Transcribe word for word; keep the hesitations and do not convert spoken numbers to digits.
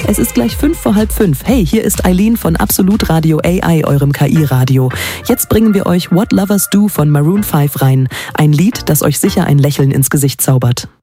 Es ist gleich fünf vor halb fünf. Hey, hier ist Eileen von Absolut Radio A I, eurem K I-Radio. Jetzt bringen wir euch What Lovers Do von Maroon five rein. Ein Lied, das euch sicher ein Lächeln ins Gesicht zaubert.